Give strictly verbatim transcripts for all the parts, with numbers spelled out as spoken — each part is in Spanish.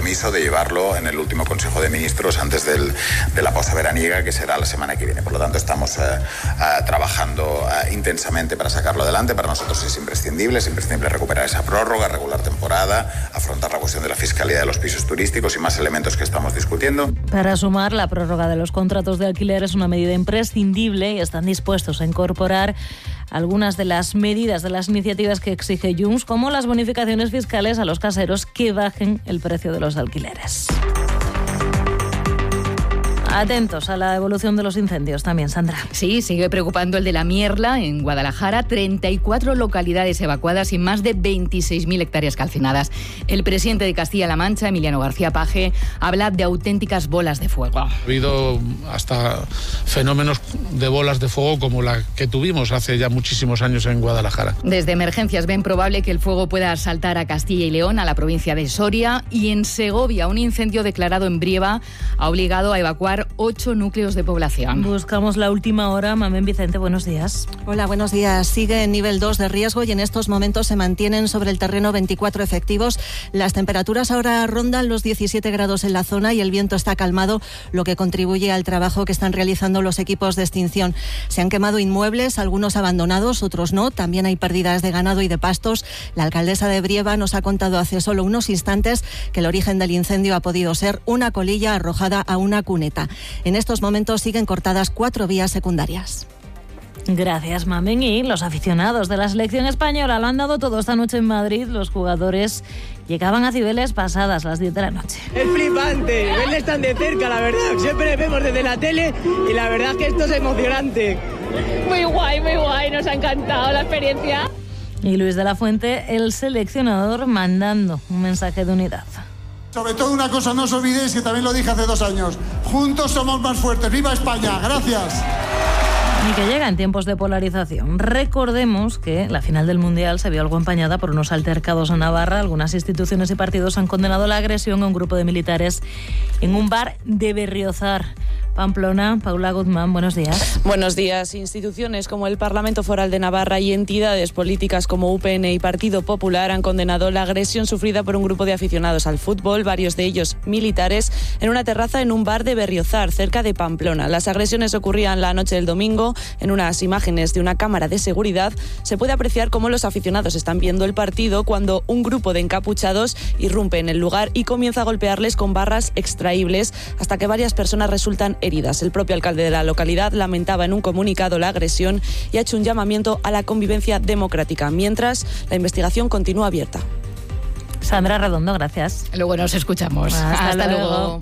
compromiso de llevarlo en el último Consejo de Ministros antes del, de la pausa veraniega, que será la semana que viene. Por lo tanto, estamos eh, eh, trabajando eh, intensamente para sacarlo adelante. Para nosotros es imprescindible, es imprescindible recuperar esa prórroga, regular temporada, afrontar la cuestión de la fiscalidad de los pisos turísticos y más elementos que estamos discutiendo. Para sumar, la prórroga de los contratos de alquiler es una medida imprescindible y están dispuestos a incorporar algunas de las medidas de las iniciativas que exige Junts, como las bonificaciones fiscales a los caseros que bajen el precio de los alquileres. Atentos a la evolución de los incendios también, Sandra. Sí, sigue preocupando el de La Mierla, en Guadalajara. treinta y cuatro localidades evacuadas y más de veintiséis mil hectáreas calcinadas. El presidente de Castilla-La Mancha, Emiliano García Paje, habla de auténticas bolas de fuego. Ha habido hasta fenómenos de bolas de fuego como la que tuvimos hace ya muchísimos años en Guadalajara. Desde Emergencias ven probable que el fuego pueda asaltar a Castilla y León, a la provincia de Soria, y en Segovia un incendio declarado en Brieva ha obligado a evacuar ocho núcleos de población. Buscamos la última hora. Mamen Vicente, buenos días. Hola, buenos días. Sigue en nivel dos de riesgo y en estos momentos se mantienen sobre el terreno veinticuatro efectivos. Las temperaturas ahora rondan los diecisiete grados en la zona y el viento está calmado, lo que contribuye al trabajo que están realizando los equipos de extinción. Se han quemado inmuebles, algunos abandonados, otros no. También hay pérdidas de ganado y de pastos. La alcaldesa de Brieva nos ha contado hace solo unos instantes que el origen del incendio ha podido ser una colilla arrojada a una cuneta. En estos momentos siguen cortadas cuatro vías secundarias. Gracias, Mamen. Y los aficionados de la selección española lo han dado todo esta noche en Madrid. Los jugadores llegaban a Cibeles pasadas las diez de la noche. Es flipante, verles tan de cerca, la verdad. Siempre vemos desde la tele y la verdad que esto es emocionante. Muy guay, muy guay. Nos ha encantado la experiencia. Y Luis de la Fuente, el seleccionador, mandando un mensaje de unidad. Sobre todo una cosa, no os olvidéis que también lo dije hace dos años. Juntos somos más fuertes. ¡Viva España! ¡Gracias! Y que llega en tiempos de polarización. Recordemos que la final del Mundial se vio algo empañada por unos altercados en Navarra. Algunas instituciones y partidos han condenado la agresión a un grupo de militares en un bar de Berriozar, Pamplona. Paula Guzmán, buenos días. Buenos días. Instituciones como el Parlamento Foral de Navarra y entidades políticas como U P N y Partido Popular han condenado la agresión sufrida por un grupo de aficionados al fútbol, varios de ellos militares, en una terraza en un bar de Berriozar, cerca de Pamplona. Las agresiones ocurrían la noche del domingo. En unas imágenes de una cámara de seguridad se puede apreciar cómo los aficionados están viendo el partido cuando un grupo de encapuchados irrumpe en el lugar y comienza a golpearles con barras extraíbles hasta que varias personas resultan heridas. El propio alcalde de la localidad lamentaba en un comunicado la agresión y ha hecho un llamamiento a la convivencia democrática, mientras la investigación continúa abierta. Sandra Redondo, gracias. Luego nos escuchamos. Hasta, Hasta luego. luego.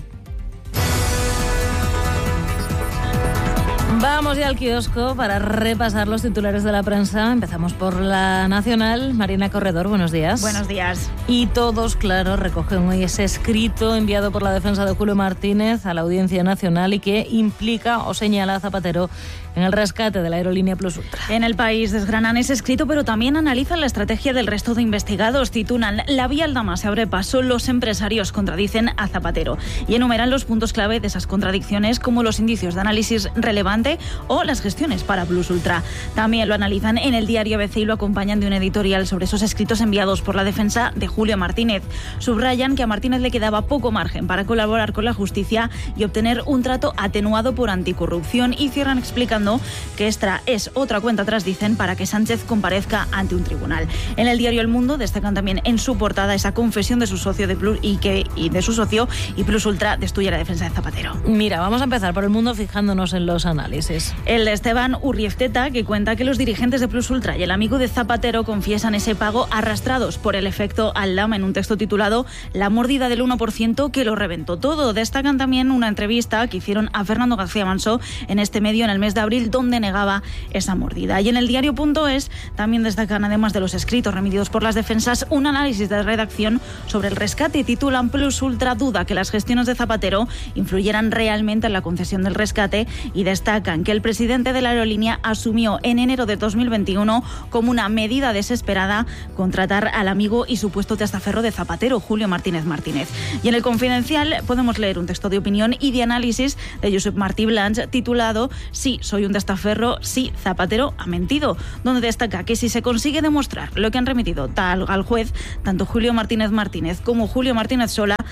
Vamos ya al kiosco para repasar los titulares de la prensa. Empezamos por la Nacional. Marina Corredor, buenos días. Buenos días. Y todos, claro, recogen hoy ese escrito enviado por la defensa de Julio Martínez a la Audiencia Nacional y que implica o señala a Zapatero en el rescate de la aerolínea Plus Ultra. En El País desgranan ese escrito, pero también analizan la estrategia del resto de investigados. Titulan: la vía Aldama se abre paso, los empresarios contradicen a Zapatero. Y enumeran los puntos clave de esas contradicciones, como los indicios de análisis relevante o las gestiones para Plus Ultra. También lo analizan en el diario A B C y lo acompañan de un editorial sobre esos escritos enviados por la defensa de Julio Martínez. Subrayan que a Martínez le quedaba poco margen para colaborar con la justicia y obtener un trato atenuado por anticorrupción, y cierran explicando que esta es otra cuenta atrás, dicen, para que Sánchez comparezca ante un tribunal. En el diario El Mundo destacan también en su portada esa confesión de su socio de Plus y que y de su socio y Plus Ultra destruye la defensa de Zapatero. Mira, vamos a empezar por El Mundo fijándonos en los análisis. El de Esteban Urriesteta, que cuenta que los dirigentes de Plus Ultra y el amigo de Zapatero confiesan ese pago arrastrados por el efecto Aldama en un texto titulado La mordida del uno por ciento que lo reventó todo. Destacan también una entrevista que hicieron a Fernando García Manso en este medio en el mes de abril, donde negaba esa mordida. Y en el diario.es también destacan, además de los escritos remitidos por las defensas, un análisis de redacción sobre el rescate. Titulan: Plus Ultra duda que las gestiones de Zapatero influyeran realmente en la concesión del rescate, y destacan que el presidente de la aerolínea asumió en enero de dos mil veintiuno como una medida desesperada contratar al amigo y supuesto testaferro de Zapatero, Julio Martínez Martínez. Y en el Confidencial podemos leer un texto de opinión y de análisis de Josep Martí Blanch titulado Sí, soy un testaferro, sí, Zapatero ha mentido, donde destaca que si se consigue demostrar lo que han remitido tal al juez, tanto Julio Martínez Martínez como Julio Martínez Sola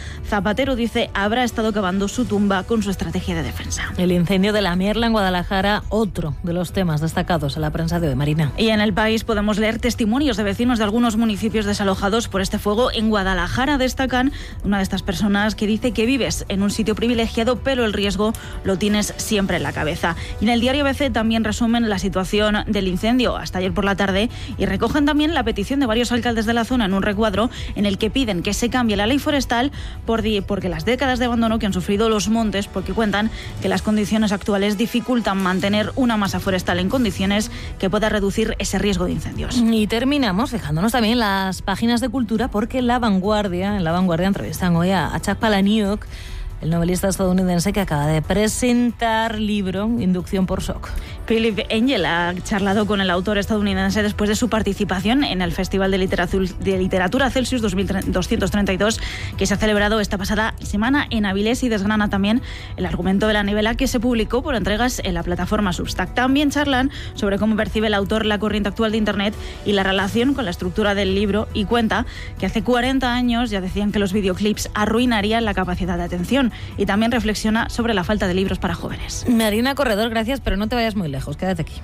Zapatero dice habrá estado cavando su tumba con su estrategia de defensa. El incendio de la Mierla en Guadalajara, otro de los temas destacados en la prensa de hoy, Marina. Y en El País podemos leer testimonios de vecinos de algunos municipios desalojados por este fuego. En Guadalajara destacan una de estas personas que dice que vives en un sitio privilegiado, pero el riesgo lo tienes siempre en la cabeza. Y en el diario A B C también resumen la situación del incendio hasta ayer por la tarde y recogen también la petición de varios alcaldes de la zona en un recuadro en el que piden que se cambie la ley forestal por di- porque las décadas de abandono que han sufrido los montes, porque cuentan que las condiciones actuales dificultan mantener una masa forestal en condiciones que pueda reducir ese riesgo de incendios. Y terminamos fijándonos también en las páginas de cultura, porque La Vanguardia, en La Vanguardia entrevistan hoy a, a Chuck Palahniuk, el novelista estadounidense que acaba de presentar libro Inducción por shock. Philip Angel ha charlado con el autor estadounidense después de su participación en el Festival de Literatura, de Literatura Celsius dos mil doscientos treinta y dos, que se ha celebrado esta pasada semana en Avilés, y desgrana también el argumento de la novela que se publicó por entregas en la plataforma Substack. También charlan sobre cómo percibe el autor la corriente actual de Internet y la relación con la estructura del libro, y cuenta que hace cuarenta años ya decían que los videoclips arruinarían la capacidad de atención, y también reflexiona sobre la falta de libros para jóvenes. Marina Corredor, gracias, pero no te vayas muy lejos, quédate aquí.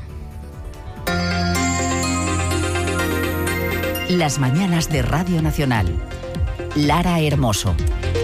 Las mañanas de Radio Nacional. Lara Hermoso.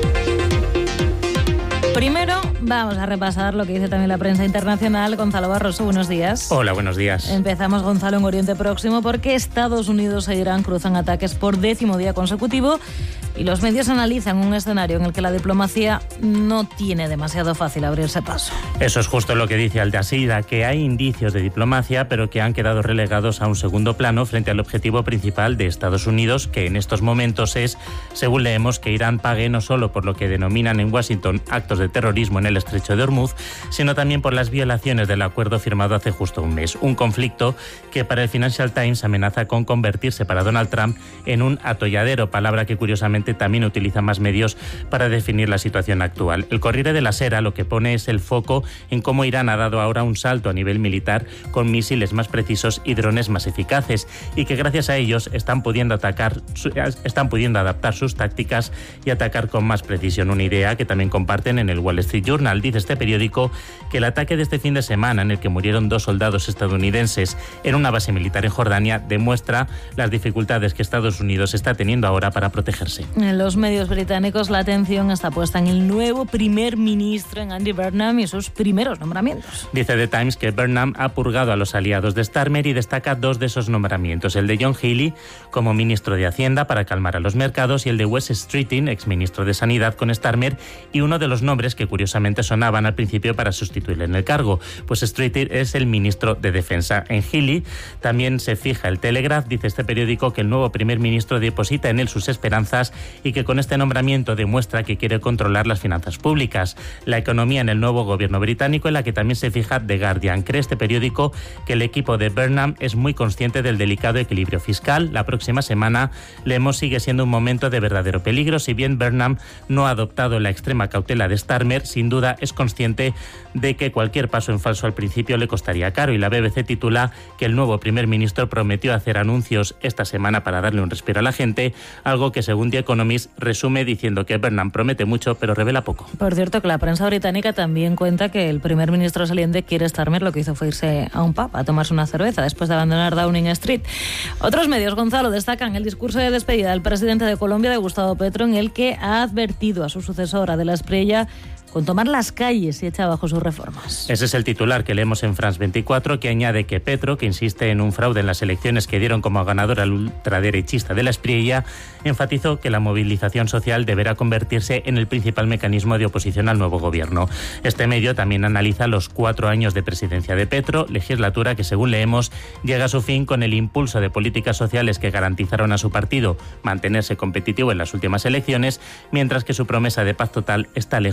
Primero vamos a repasar lo que dice también la prensa internacional. Gonzalo Barroso, buenos días. Hola, buenos días. Empezamos, Gonzalo, en Oriente Próximo, porque Estados Unidos e Irán cruzan ataques por décimo día consecutivo y los medios analizan un escenario en el que la diplomacia no tiene demasiado fácil abrirse paso. Eso es justo lo que dice Al Jazeera, que hay indicios de diplomacia, pero que han quedado relegados a un segundo plano frente al objetivo principal de Estados Unidos, que en estos momentos es, según leemos, que Irán pague no solo por lo que denominan en Washington actos de terrorismo en el estrecho de Hormuz, sino también por las violaciones del acuerdo firmado hace justo un mes. Un conflicto que para el Financial Times amenaza con convertirse para Donald Trump en un atolladero, palabra que curiosamente también utiliza más medios para definir la situación actual. El Corriere della Sera lo que pone es el foco en cómo Irán ha dado ahora un salto a nivel militar con misiles más precisos y drones más eficaces, y que gracias a ellos están pudiendo atacar, están pudiendo adaptar sus tácticas y atacar con más precisión. Una idea que también comparten en el Wall Street Journal. Dice este periódico que el ataque de este fin de semana, en el que murieron dos soldados estadounidenses en una base militar en Jordania, demuestra las dificultades que Estados Unidos está teniendo ahora para protegerse. En los medios británicos la atención está puesta en el nuevo primer ministro, en Andy Burnham, y sus primeros nombramientos. Dice The Times que Burnham ha purgado a los aliados de Starmer y destaca dos de esos nombramientos: el de John Healey como ministro de Hacienda para calmar a los mercados y el de Wes Streeting, exministro de Sanidad con Starmer, y uno de los nombres que curiosamente sonaban al principio para sustituirle en el cargo, pues Streeting es el ministro de Defensa. En Healey también se fija el Telegraph. Dice este periódico que el nuevo primer ministro deposita en él sus esperanzas y que con este nombramiento demuestra que quiere controlar las finanzas públicas, la economía en el nuevo gobierno británico, en la que también se fija The Guardian. Cree este periódico que el equipo de Burnham es muy consciente del delicado equilibrio fiscal. La próxima semana, leemos, sigue siendo un momento de verdadero peligro. Si bien Burnham no ha adoptado la extrema cautela de Starmer, sin duda es consciente de que cualquier paso en falso al principio le costaría caro, y la B B C titula que el nuevo primer ministro prometió hacer anuncios esta semana para darle un respiro a la gente, algo que según The Economist resume diciendo que Burnham promete mucho pero revela poco. Por cierto, que la prensa británica también cuenta que el primer ministro saliente, Keir Starmer, lo que hizo fue irse a un pub a tomarse una cerveza después de abandonar Downing Street. Otros medios, Gonzalo, destacan el discurso de despedida del presidente de Colombia, de Gustavo Petro, en el que ha advertido a su sucesora de la Espriella con tomar las calles y echa abajo sus reformas. Ese es el titular que leemos en France veinticuatro, que añade que Petro, que insiste en un fraude en las elecciones que dieron como ganador al ultraderechista de la Espriella, enfatizó que la movilización social deberá convertirse en el principal mecanismo de oposición al nuevo gobierno. Este medio también analiza los cuatro años de presidencia de Petro, legislatura que, según leemos, llega a su fin con el impulso de políticas sociales que garantizaron a su partido mantenerse competitivo en las últimas elecciones, mientras que su promesa de paz total está lejos de mostrar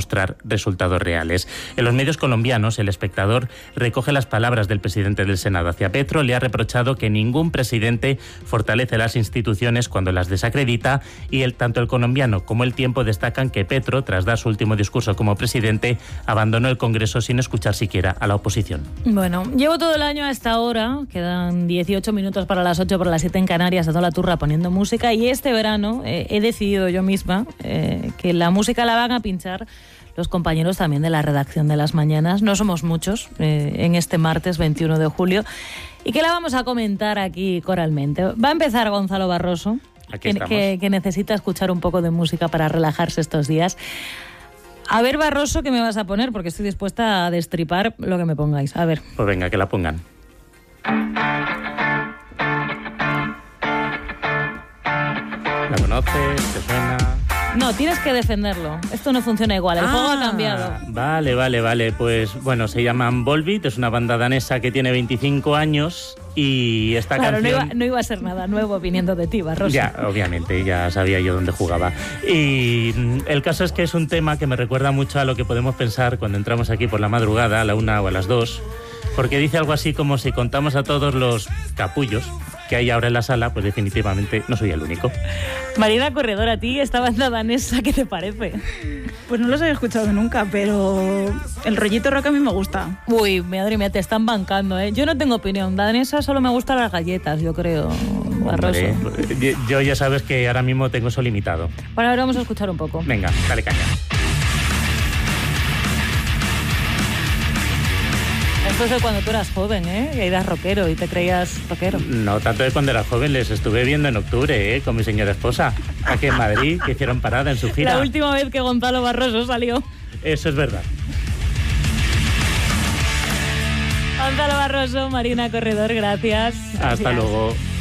mostrar resultados reales. En los medios colombianos, El Espectador recoge las palabras del presidente del Senado hacia Petro. Le ha reprochado que ningún presidente fortalece las instituciones cuando las desacredita, y el, tanto el colombiano como El Tiempo destacan que Petro, tras dar su último discurso como presidente, abandonó el Congreso sin escuchar siquiera a la oposición. Bueno, llevo todo el año a esta hora, quedan dieciocho minutos para las ocho, para las siete en Canarias, dando la turra poniendo música, y este verano eh, he decidido yo misma eh, que la música la van a pinchar los compañeros también de la redacción de Las Mañanas. No somos muchos eh, en este martes veintiuno de julio, y que la vamos a comentar aquí coralmente. Va a empezar Gonzalo Barroso, que, que, que necesita escuchar un poco de música para relajarse estos días. A ver, Barroso, ¿qué me vas a poner? Porque estoy dispuesta a destripar lo que me pongáis. A ver. Pues venga, que la pongan. ¿La conoces? ¿Te suena? No, tienes que defenderlo. Esto no funciona igual, el ah, juego ha cambiado. Vale, vale, vale. Pues bueno, se llaman Volbeat, es una banda danesa que tiene veinticinco años y esta claro, canción... no iba, no iba a ser nada nuevo viniendo de ti, Barroso. Ya, obviamente, ya sabía yo dónde jugaba. Y el caso es que es un tema que me recuerda mucho a lo que podemos pensar cuando entramos aquí por la madrugada, a la una o a las dos, porque dice algo así como: si contamos a todos los capullos que hay ahora en la sala, pues definitivamente no soy el único. Marina Corredor, ¿a ti esta banda danesa qué te parece? Pues no los he escuchado nunca, pero el rollito rock a mí me gusta. Uy, madre mía, te están bancando, ¿eh? Yo no tengo opinión. Danesa solo me gustan las galletas, yo creo, Barroso. Hombre, yo ya sabes que ahora mismo tengo eso limitado. Bueno, ahora vamos a escuchar un poco. Venga, dale caña. Esto es de cuando tú eras joven, ¿eh? Que eras rockero y te creías rockero. No tanto de cuando era joven, les estuve viendo en octubre, ¿eh? Con mi señora esposa, aquí en Madrid, que hicieron parada en su gira. La última vez que Gonzalo Barroso salió. Eso es verdad. Gonzalo Barroso, Marina Corredor, gracias. Hasta gracias. luego.